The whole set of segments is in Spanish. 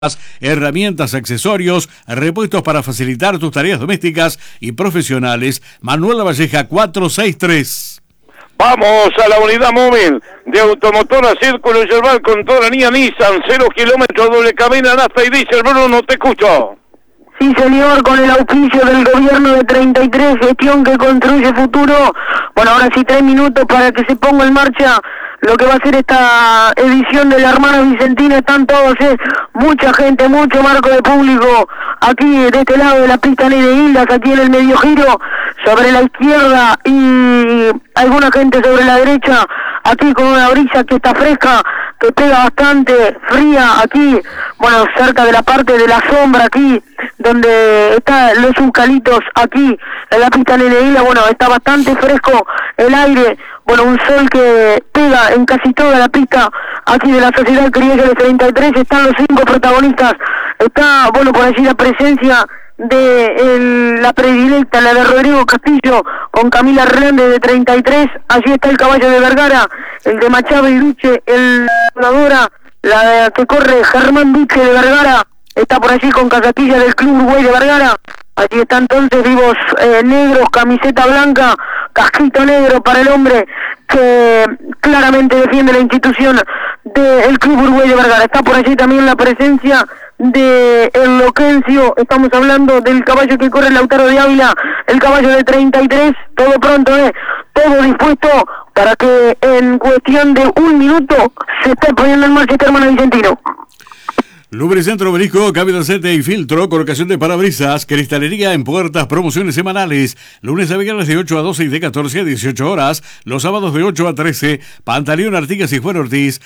herramientas, accesorios, repuestos para facilitar tus tareas domésticas y profesionales. Manuel Lavalleja 463. Vamos a la unidad móvil de Automotora Círculo Yerbal con toda la línea Nissan, 0 kilómetros, doble cabina, nafta y diésel. Bruno, te escucho. Sí, señor, con el auspicio del gobierno de 33, gestión que construye futuro. Bueno, ahora sí 3 minutos para que se ponga en marcha lo que va a ser esta edición de la Hermana Vicentina. Están todos, mucha gente, mucho marco de público aquí de este lado de la pista de Hildas, aquí en el medio giro, sobre la izquierda, y alguna gente sobre la derecha, aquí con una brisa que está fresca, que pega bastante, fría, aquí, bueno, cerca de la parte de la sombra, aquí, donde están los eucaliptos, aquí, en la pista de Hildas. Bueno, está bastante fresco el aire, bueno, un sol que pega en casi toda la pista, aquí de la Sociedad Criolla de 33, están los 5 protagonistas, está, bueno, por allí la presencia de la predilecta, la de Rodrigo Castillo, con Camila Hernández de 33, allí está el caballo de Vergara, el de Machado y Luche, el voladora, la que corre Germán Duche de Vergara, está por allí con Casatilla del Club Uruguay de Vergara. Allí está entonces Vivos Negros, camiseta blanca, casquito negro para el hombre que claramente defiende la institución del Club Uruguay de Vergara. Está por allí también la presencia de el Loquencio, estamos hablando del caballo que corre Lautaro de Ávila, el caballo de 33, todo pronto, todo dispuesto para que en cuestión de 1 minuto se esté poniendo en marcha este Hermana Vicentino. Lubricentro Obelisco, cambio de aceite y filtro, colocación de parabrisas, cristalería en puertas, promociones semanales, lunes a viernes de 8 a 12 y de 14 a 18 horas, los sábados de 8 a 13, Pantaleón Artigas y Juan Ortiz,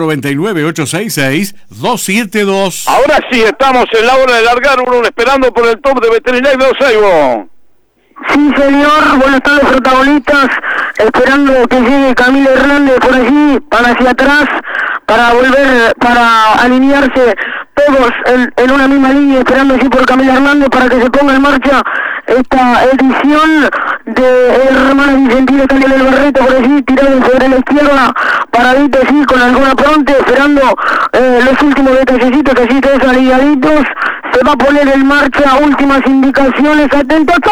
099-866-272. Ahora sí, estamos en la hora de largar, uno esperando por el top de Veterinario de Osaibo. Sí, señor, bueno, están los protagonistas esperando que llegue Camila Hernández por allí, para hacia atrás, para volver, para alinearse todos en una misma línea, esperando así por Camila Hernández para que se ponga en marcha esta edición de Hermana Vicentina. También el Barreto por allí, tirado sobre la izquierda, paradito así, con alguna pronte, esperando los últimos detallecitos, así todos alineaditos. Se va a poner en marcha, últimas indicaciones, atento, ¡top!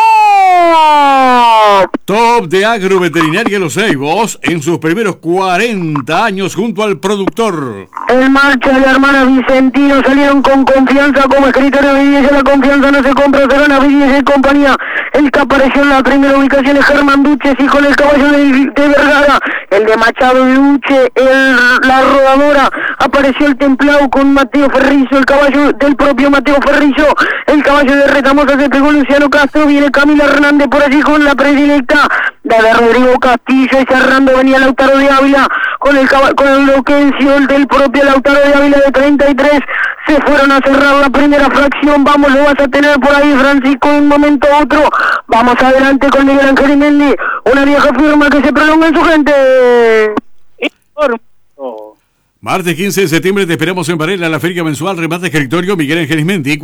Top de Agroveterinaria Los Ceibos en sus primeros 40 años junto al productor. En marcha la Hermana Vicentino, salieron con confianza como escritorio de Villas, la confianza no se compra, se gana Villas y compañía. El que apareció en la primera ubicación es Germán Duche, y con el caballo de Vergara, el de Machado y Duche, la rodadora, apareció el templado con Mateo Ferrizo, el caballo del propio Mateo Ferrizo, el caballo de Retamosa se pegó Luciano Castro, viene Camila Hernández por allí con la predilecta, la de Rodrigo Castillo, y cerrando venía Lautaro de Ávila, con el Loquencio, el del propio Lautaro de Ávila de 33, se fueron a cerrar la primera fracción. Vamos, lo vas a tener por ahí, Francisco, de un momento a otro. Vamos adelante con Miguel Ángel Imendi, una vieja firma que se prolonga en su gente. Martes 15 de septiembre te esperamos en Varela, la feria mensual remate escritorio Miguel Ángel Ismendi,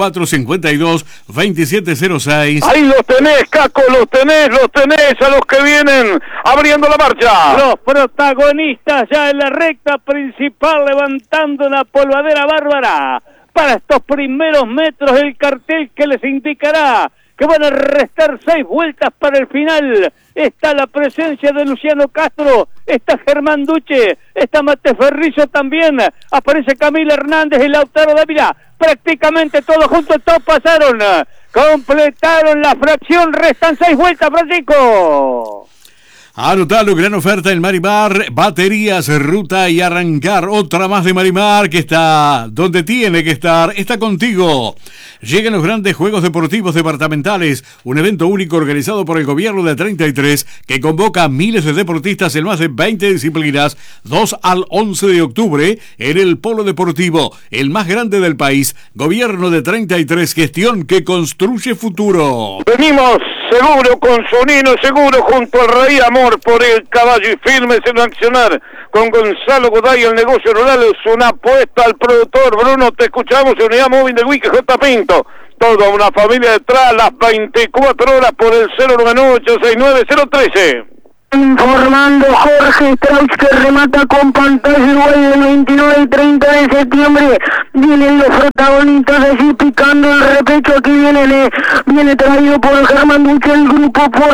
4452-2706. Ahí los tenés, Caco, los tenés a los que vienen abriendo la marcha. Los protagonistas ya en la recta principal, levantando una polvadera bárbara. Para estos primeros metros, el cartel que les indicará que van a restar 6 vueltas para el final. Está la presencia de Luciano Castro, está Germán Duche, está Mate Ferrizo también, aparece Camila Hernández y Lautaro Dávila. Prácticamente todos juntos, todos pasaron, completaron la fracción, restan 6 vueltas, Francisco. Anotalo, gran oferta en Marimar, baterías, ruta y arrancar. Otra más de Marimar que está donde tiene que estar, está contigo. Llegan los grandes Juegos Deportivos Departamentales, un evento único organizado por el gobierno de 33 que convoca a miles de deportistas en más de 20 disciplinas, 2 al 11 de octubre en el Polo Deportivo, el más grande del país. Gobierno de 33, gestión que construye futuro. Venimos seguro con Sonino Seguro junto al Rey Amor por el caballo y firmes en accionar con Gonzalo Goday. El negocio rural es una apuesta al productor. Bruno, te escuchamos en unidad móvil de Wiki J. Pinto. Toda una familia detrás, las 24 horas por el 098-69013. Informando Jorge Strauch, que remata con pantalla Uruguay del 29 y 30 de septiembre. Vienen los protagonistas allí picando el repecho. Aquí viene traído por Germán Duche, el grupo por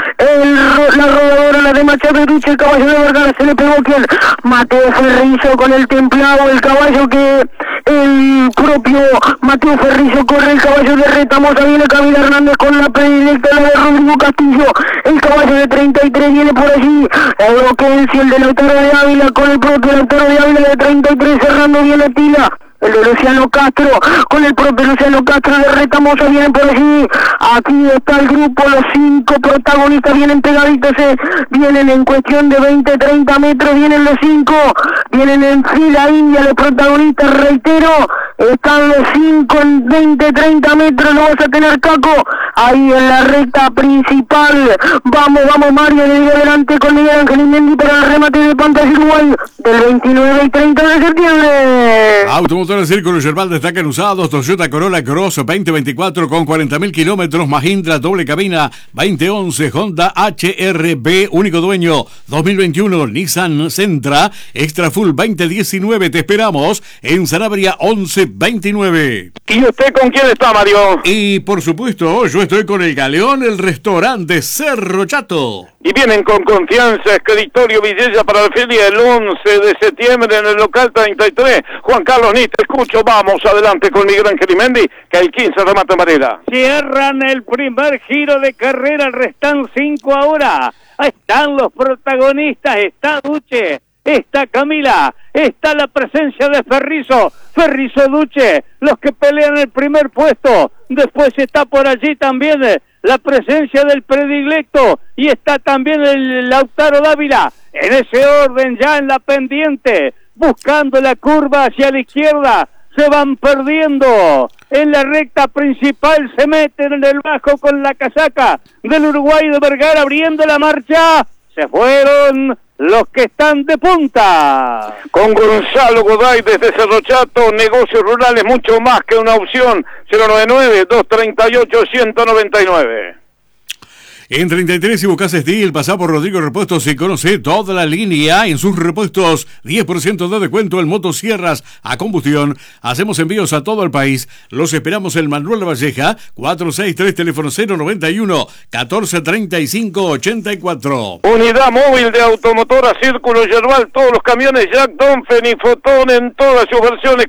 la rodadora, la de Machado Duche, el caballo de Vergara. Se le pegó quien Mateo Ferrizo con el templado, el caballo que el propio Mateo Ferrizo corre, el caballo de Retamosa. Viene Camila Hernández con la predilecta, la de Rodrigo Castillo, el caballo de 33 viene por allí, Euroquensi, el de Lautaro de Ávila con el propio Lautaro de Ávila de 33, cerrando bien la tila. El de Luciano Castro con el propio Luciano Castro de Retamosa vienen por allí. Aquí está el grupo, los 5 protagonistas vienen pegaditos, vienen en cuestión de 20-30 metros, vienen los 5, vienen en fila india los protagonistas, reitero, están los 5 en 20-30 metros, lo vas a tener Caco, ahí en la recta principal. Vamos Mario, de adelante con Miguel Ángel Inmendi para el remate de pantalla Uruguay del 29 y 30 de septiembre. Automotores Círculo Yerbal destacan usados: Toyota Corolla Cross 2024 con 40.000 kilómetros, Mahindra doble cabina 2011, Honda HR-V único dueño 2021, Nissan Sentra Extra Full 2019. Te esperamos en Sanabria 1129. ¿Y usted con quién está, Mario? Y por supuesto, yo estoy con el Galeón, el restaurante Cerro Chato. Y vienen con confianza Escritorio Villella para la feria el 11 de septiembre en el local 33. Juan Carlos Ni, te escucho, vamos adelante con Miguel Ángel Imendi, que el 15 remata Varela. Cierran el primer giro de carrera, restan 5 ahora. Ahí están los protagonistas, está Duche, está Camila, está la presencia de Ferrizo Duche, los que pelean el primer puesto. Después está por allí también la presencia del predilecto y está también el Lautaro Dávila. En ese orden, ya en la pendiente, buscando la curva hacia la izquierda, se van perdiendo. En la recta principal se meten en el bajo con la casaca del Uruguay de Vergara, abriendo la marcha. Se fueron los que están de punta. Con Gonzalo Goday desde Cerro Chato, negocios rurales mucho más que una opción. 099-238-199. En 33, si buscas Steel, pasá por Rodrigo Repuestos y conoce toda la línea. En sus repuestos, 10% de descuento en motosierras a combustión. Hacemos envíos a todo el país. Los esperamos en Manuel Valleja, 463, teléfono 091-1435-84. Unidad móvil de Automotora Círculo Yerbal, todos los camiones Jack, Donfen y Fotón en todas sus versiones.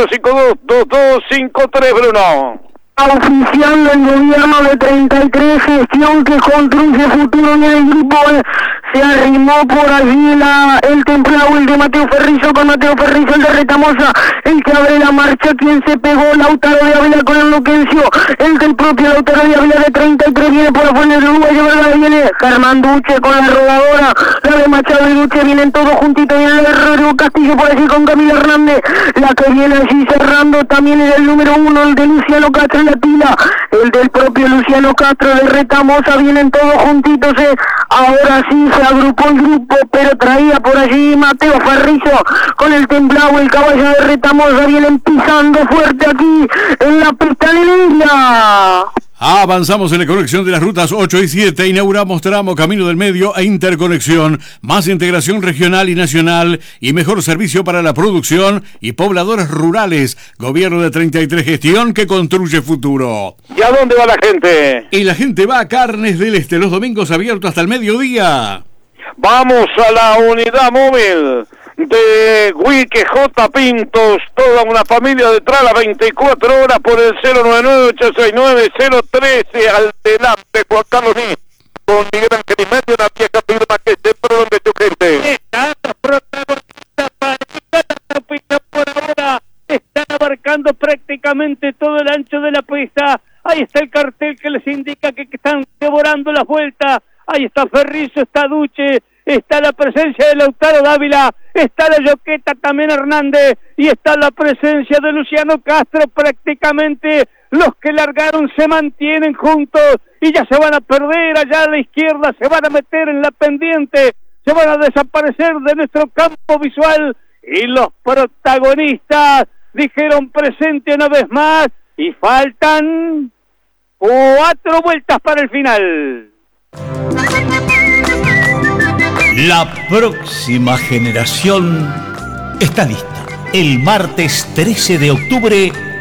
4452-2253, Bruno. Oficiando el gobierno de 33, gestión que construye futuro en el grupo. Se arrimó por allí el templado, el de Mateo Ferrizo, con Mateo Ferrizo, el de Retamosa, el que abre la marcha, quien se pegó, Lautaro de Ávila con el Loquencio, el del propio Lautaro de Ávila de 33, viene por afuera el Uruguay, viene Germán Duche con la rodadora, la de Machado y Duche, vienen todos juntitos, viene el de Rodrigo Castillo por allí con Camila Hernández, la que viene allí cerrando también es el número 1, el de Luciano Castro, Latina, el del propio Luciano Castro de Retamosa, vienen todos juntitos, ahora sí se agrupó el grupo, pero traía por allí Mateo Ferrizo con el templado, el caballo de Retamosa, vienen pisando fuerte aquí en la pista línea. Avanzamos en la conexión de las rutas 8 y 7, inauguramos tramo Camino del Medio e interconexión, más integración regional y nacional y mejor servicio para la producción y pobladores rurales. Gobierno de 33, gestión que construye futuro. ¿Y a dónde va la gente? Y la gente va a Carnes del Este, los domingos abiertos hasta el mediodía. Vamos a la unidad móvil de Huique J. Pintos, toda una familia detrás, las 24 horas por el 099-869-013, adelante Juan Carlos Ní, con Miguel Ángel Imendi, una vieja firma que se donde tu gente. Están los protagonistas para la pista por ahora, están abarcando prácticamente todo el ancho de la pista. Ahí está el cartel que les indica que están devorando la vuelta. Ahí está Ferrizo, está Duche, está la presencia de Lautaro Dávila, está la Yoqueta también Hernández y está la presencia de Luciano Castro. Prácticamente los que largaron se mantienen juntos y ya se van a perder allá a la izquierda, se van a meter en la pendiente, se van a desaparecer de nuestro campo visual y los protagonistas dijeron presente una vez más y faltan 4 vueltas para el final. La próxima generación está lista. El martes 13 de octubre